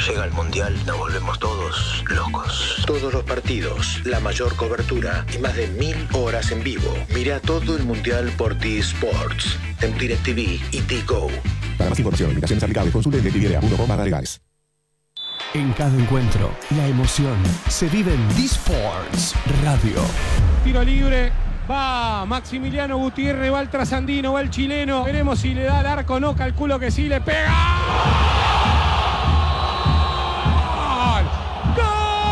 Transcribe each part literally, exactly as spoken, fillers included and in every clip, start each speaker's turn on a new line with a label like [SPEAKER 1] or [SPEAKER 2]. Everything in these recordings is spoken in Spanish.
[SPEAKER 1] llega el Mundial, nos volvemos todos locos. Todos los partidos, la mayor cobertura y más de mil horas en vivo. Mira todo el Mundial por T-Sports, en DirecTV y T-Go.
[SPEAKER 2] Para más información, limitaciones aplicables, consulte directv punto com barra legales.
[SPEAKER 3] En cada encuentro, la emoción se vive en D-Sports Radio.
[SPEAKER 4] Tiro libre, va Maximiliano Gutiérrez, va el trasandino, va el chileno. Veremos si le da al arco, no, calculo que sí, le pega. ¡Gol!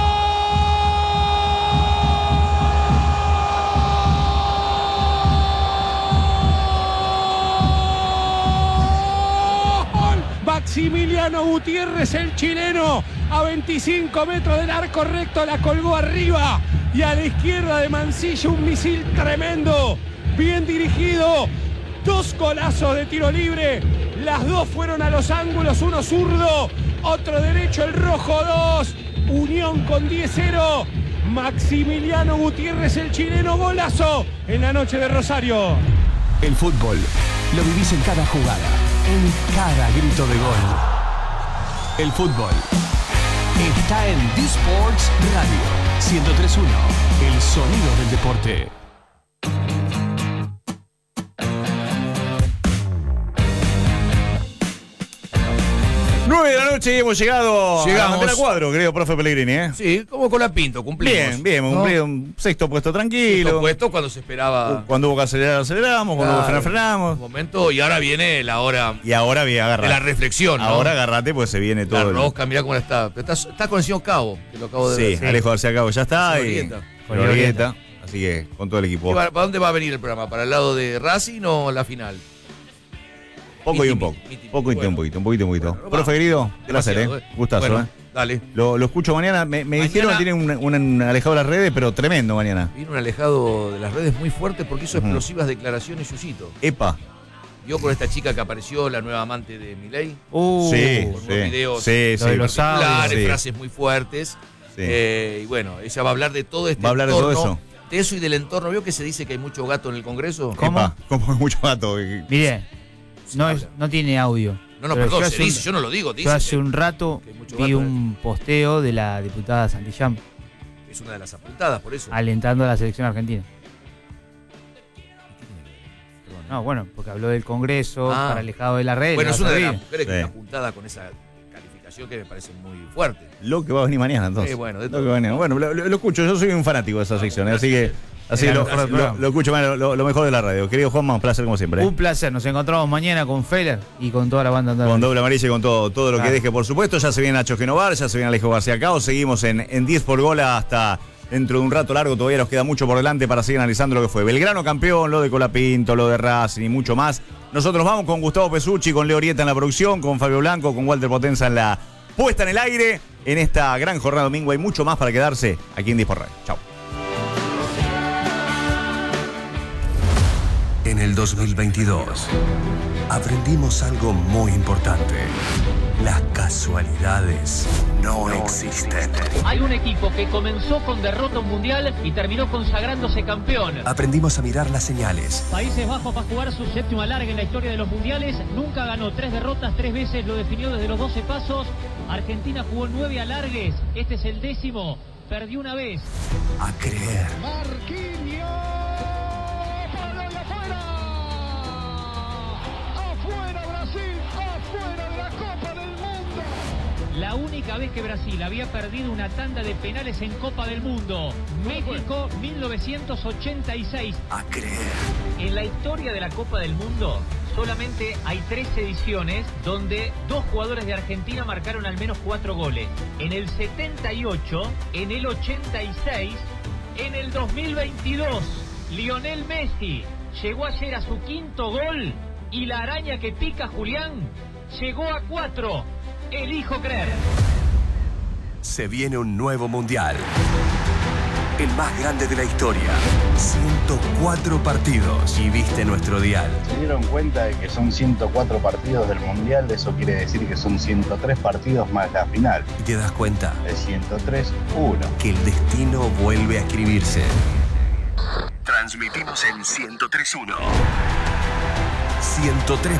[SPEAKER 4] ¡Gol! Maximiliano Gutiérrez, el chileno, a veinticinco metros del arco recto, la colgó arriba. Y a la izquierda de Mancilla un misil tremendo, bien dirigido. Dos golazos de tiro libre, las dos fueron a los ángulos, uno zurdo, otro derecho, el rojo dos. Unión con diez cero. Maximiliano Gutiérrez, el chileno, golazo en la noche de Rosario.
[SPEAKER 3] El fútbol lo vivís en cada jugada, en cada grito de gol. El fútbol está en D-Sports Radio. ciento tres punto uno, el sonido del deporte.
[SPEAKER 5] nueve de la noche y hemos llegado
[SPEAKER 6] Llegamos.
[SPEAKER 5] a la cuadro, querido profe Pellegrini, ¿eh?
[SPEAKER 6] Sí, como con la Pinto, cumplimos.
[SPEAKER 5] Bien, bien, hemos
[SPEAKER 6] ¿no?
[SPEAKER 5] cumplido un sexto puesto tranquilo.
[SPEAKER 6] Sexto puesto cuando se esperaba.
[SPEAKER 5] Cuando hubo que acelerar, aceleramos. Cuando hubo que frenar, frenamos.
[SPEAKER 6] Un momento, y ahora viene la hora
[SPEAKER 5] Y ahora bien,
[SPEAKER 6] de
[SPEAKER 5] agarrate.
[SPEAKER 6] la reflexión, ¿no?
[SPEAKER 5] Ahora agarrate porque se viene todo.
[SPEAKER 6] La
[SPEAKER 5] el-
[SPEAKER 6] rosca, mirá cómo está. Está, está con el señor Cabo, que lo acabo de
[SPEAKER 5] Sí,
[SPEAKER 6] ver.
[SPEAKER 5] Alejo García Cabo ya está.
[SPEAKER 6] Sí,
[SPEAKER 5] y
[SPEAKER 6] Orieta.
[SPEAKER 5] con Orieta. Así que con todo el equipo.
[SPEAKER 6] ¿Y va- ¿Para dónde va a venir el programa? ¿Para el lado de Racing o la final?
[SPEAKER 5] Poco y un
[SPEAKER 6] Miti,
[SPEAKER 5] poco.
[SPEAKER 6] miti, miti.
[SPEAKER 5] Poco y
[SPEAKER 6] Bueno.
[SPEAKER 5] un poquito, un poquito, un poquito.
[SPEAKER 6] Bueno,
[SPEAKER 5] Profe querido, placer,
[SPEAKER 6] Demasiado,
[SPEAKER 5] ¿eh? Gustazo,
[SPEAKER 6] Bueno,
[SPEAKER 5] ¿eh?
[SPEAKER 6] Dale.
[SPEAKER 5] Lo, lo escucho mañana. Me, me
[SPEAKER 6] Mañana-
[SPEAKER 5] dijeron que tiene un, un- un alejado de las redes, pero tremendo mañana.
[SPEAKER 6] Vino un alejado de las redes muy fuerte porque hizo
[SPEAKER 5] Ujú.
[SPEAKER 6] explosivas declaraciones Yusito.
[SPEAKER 5] Epa.
[SPEAKER 6] Vio con esta chica que apareció, la nueva amante de Milei.
[SPEAKER 5] Uh, sí,
[SPEAKER 6] con
[SPEAKER 5] sí,
[SPEAKER 6] unos videos
[SPEAKER 5] sí,
[SPEAKER 6] lo
[SPEAKER 5] sí.
[SPEAKER 6] de los particulares,
[SPEAKER 5] Sí.
[SPEAKER 6] frases muy fuertes.
[SPEAKER 5] Sí.
[SPEAKER 6] Eh, y bueno, ella va a hablar de todo este
[SPEAKER 5] Va a hablar de todo
[SPEAKER 6] entorno,
[SPEAKER 5] eso.
[SPEAKER 6] de eso y del entorno. ¿Vio que se dice que hay mucho gato en el Congreso?
[SPEAKER 7] ¿Cómo?
[SPEAKER 5] Epa, como mucho gato.
[SPEAKER 7] Mire,
[SPEAKER 6] Se
[SPEAKER 7] no,
[SPEAKER 6] habla.
[SPEAKER 7] es, no tiene audio.
[SPEAKER 6] No, no,
[SPEAKER 7] Pero
[SPEAKER 6] perdón,
[SPEAKER 7] yo
[SPEAKER 6] se
[SPEAKER 7] hace un-
[SPEAKER 6] dice, yo no lo digo, dice
[SPEAKER 7] Yo hace
[SPEAKER 6] que
[SPEAKER 7] un rato
[SPEAKER 6] que hay mucho
[SPEAKER 7] vi
[SPEAKER 6] gato
[SPEAKER 7] un posteo de la diputada Santillán
[SPEAKER 6] es una de las apuntadas, por eso.
[SPEAKER 7] alentando a la selección argentina. No, bueno, porque habló del Congreso,
[SPEAKER 6] Ah.
[SPEAKER 7] para alejado de la red.
[SPEAKER 6] Bueno,
[SPEAKER 7] le
[SPEAKER 6] es
[SPEAKER 7] va a
[SPEAKER 6] una de las
[SPEAKER 7] servir.
[SPEAKER 6] mujeres que
[SPEAKER 5] Sí.
[SPEAKER 6] está apuntada con esa calificación que me parece muy fuerte.
[SPEAKER 5] Lo que va a venir mañana, entonces.
[SPEAKER 6] Eh, bueno, de
[SPEAKER 5] lo
[SPEAKER 6] todo.
[SPEAKER 5] que va a venir. Bueno, lo, lo- lo escucho. Yo soy un fanático de esa sección, ¿eh? así que así
[SPEAKER 7] Era
[SPEAKER 5] lo,
[SPEAKER 7] lo mejor del
[SPEAKER 5] lo-
[SPEAKER 7] programa.
[SPEAKER 5] lo escucho, man, lo, lo mejor de la radio. Querido Juanma, un placer como siempre. ¿eh?
[SPEAKER 7] Un placer, nos encontramos mañana con Feller y con toda la banda andando.
[SPEAKER 5] Con doble amarilla y con todo, todo lo que
[SPEAKER 7] Claro.
[SPEAKER 5] deje, por supuesto. Ya se viene Nacho Genovar, ya se viene Alejo García Cao. Seguimos en, en diez por gola hasta dentro de un rato largo. Todavía nos queda mucho por delante para seguir analizando lo que fue Belgrano campeón, lo de Colapinto, lo de Racing y mucho más. Nosotros vamos con Gustavo Pesucci, con Leo Orieta en la producción, con Fabio Blanco, con Walter Potenza en la puesta en el aire. En esta gran jornada domingo hay mucho más para quedarse aquí en diez por Radio. Chau.
[SPEAKER 3] En el dos mil veintidós aprendimos algo muy importante. Las casualidades no existen.
[SPEAKER 8] Hay un equipo que comenzó con derrota mundial y terminó consagrándose campeón.
[SPEAKER 3] Aprendimos a mirar las señales.
[SPEAKER 8] Países Bajos va a jugar su séptimo alargue en la historia de los mundiales. Nunca ganó tres derrotas, tres veces lo definió desde los doce pasos. Argentina jugó nueve alargues. Este es el décimo. Perdió una vez.
[SPEAKER 3] A creer.
[SPEAKER 4] Marquinhos. ¡Palo y afuera! ¡Afuera Brasil! ¡Afuera de la Copa del Mundo!
[SPEAKER 8] La única vez que Brasil había perdido una tanda de penales en Copa del Mundo. México, mil novecientos ochenta y seis.
[SPEAKER 3] A creer.
[SPEAKER 8] En la historia de la Copa del Mundo, solamente hay tres ediciones donde dos jugadores de Argentina marcaron al menos cuatro goles. En el setenta y ocho, en el ochenta y seis, en el dos mil veintidós. Lionel Messi llegó ayer a su quinto gol y la araña que pica Julián llegó a cuatro. Elijo creer.
[SPEAKER 3] Se viene un nuevo mundial. El más grande de la historia. ciento cuatro partidos. Y viste nuestro dial.
[SPEAKER 9] Se dieron cuenta de que son ciento cuatro partidos del Mundial, eso quiere decir que son ciento tres partidos más la final.
[SPEAKER 3] Y te das cuenta
[SPEAKER 9] De ciento tres, uno.
[SPEAKER 3] que el destino vuelve a escribirse. Transmitimos en ciento tres punto uno. ciento tres